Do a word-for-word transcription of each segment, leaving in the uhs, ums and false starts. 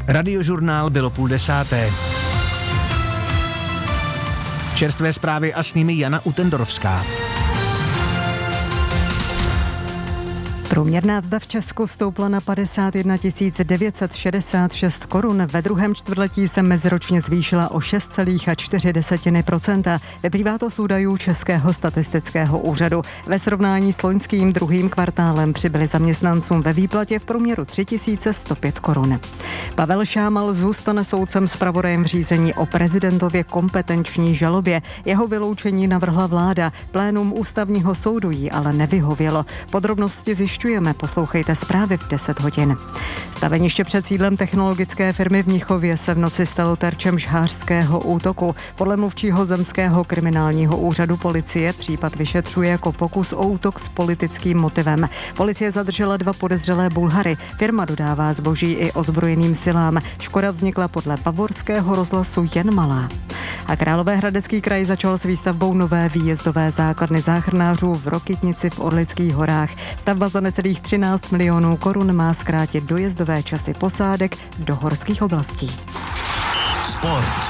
Radiožurnál bylo půl desáté. Čerstvé zprávy a s nimi Jana Utendorovská. Průměrná mzda v Česku stoupla na padesát jedna tisíc devět set šedesát šest korun. Ve druhém čtvrtletí se meziročně zvýšila o šest celá čtyři procenta. Vyplývá to z údajů Českého statistického úřadu. Ve srovnání s loňským druhým kvartálem přibyli zaměstnancům ve výplatě v průměru tři tisíce sto pět korun. Pavel Šámal zůstane soudcem zpravodajem v řízení o prezidentově kompetenční žalobě. Jeho vyloučení navrhla vláda. Plénum ústavního soudu jí ale nevyhovělo. Podrobnosti zjišťujeme. Poslouchejte zprávy v deset hodin. Staveniště před sídlem technologické firmy v Mnichově se v noci stalo terčem žhářského útoku. Podle mluvčího zemského kriminálního úřadu policie případ vyšetřuje jako pokus o útok s politickým motivem. Policie zadržela dva podezřelé Bulhary. Firma dodává zboží i ozbrojeným silám. Škoda vznikla podle Bavorského rozhlasu jen malá. A Královéhradecký kraj začal s výstavbou nové výjezdové základny záchranářů v Rokytnici v Orlických horách. Stavba za necelých třináct milionů korun má zkrátit dojezdové časy posádek do horských oblastí. Sport.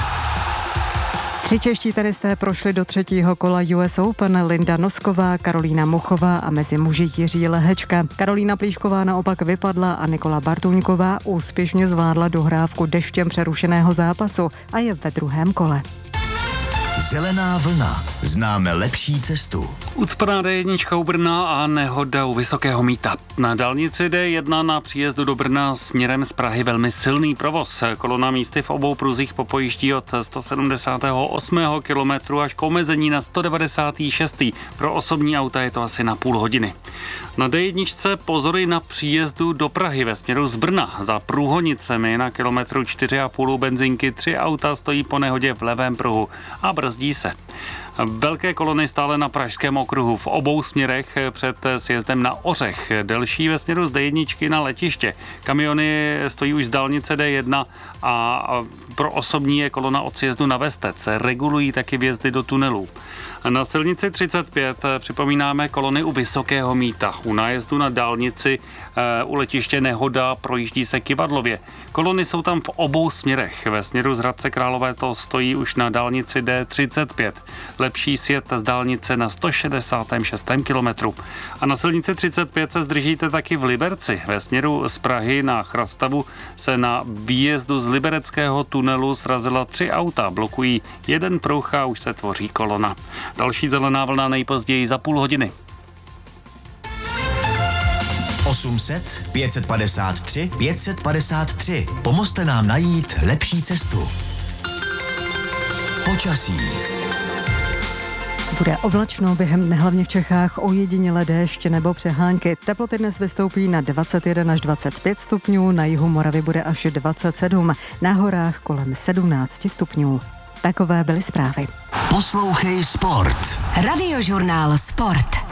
Tři čeští tenisté prošli do třetího kola U S Open. Linda Nosková, Karolína Muchová a mezi muži Jiří Lehečka. Karolína Plíšková naopak vypadla a Nikola Bartuňková úspěšně zvládla dohrávku deštěm přerušeného zápasu a je ve druhém kole. Zelená vlna. Známe lepší cestu. Ucpaná D jedna u Brna a nehoda u Vysokého Mýta. Na dálnici D jedna na příjezdu do Brna směrem z Prahy velmi silný provoz. Kolona místy v obou pruzích popojíždí od sto sedmdesát osm kilometru až k omezení na sto devadesát šest. Pro osobní auta je to asi na půl hodiny. Na D jedna pozory na příjezdu do Prahy ve směru z Brna. Za Průhonicemi na kilometru čtyři a půl benzinky tři auta stojí po nehodě v levém pruhu a brzdí se. Velké kolony stále na pražském okruhu v obou směrech před sjezdem na Ořech. Delší ve směru z D jedna na letiště. Kamiony stojí už z dálnice D jedna a pro osobní je kolona od sjezdu na Vestec. Regulují taky vjezdy do tunelů. Na silnici třicet pět připomínáme kolony u Vysokého Mýta. U nájezdu na dálnici e, u letiště nehoda, projíždí se Kyvadlově. Kolony jsou tam v obou směrech. Ve směru z Hradce Králové to stojí už na dálnici D třicet pět. Lepší sjet z dálnice na sto šedesát šest kilometru. A na silnici třicet pět se zdržíte taky v Liberci. Ve směru z Prahy na Chrastavu se na výjezdu z libereckého tunelu srazila tři auta. Blokují jeden pruh a už se tvoří kolona. Další zelená vlna nejpozději za půl hodiny. osm set, pět set padesát tři, pět set padesát tři. Pomozte nám najít lepší cestu. Počasí. Bude oblačno, během dne hlavně v Čechách ojedinělé déšť nebo přehánky. Teploty dnes vystoupí na dvacet jedna až dvacet pět stupňů, na jihu Moravy bude až dvacet sedm, na horách kolem sedmnáct stupňů. Takové byly zprávy. Poslouchej Sport. Radiožurnál Sport.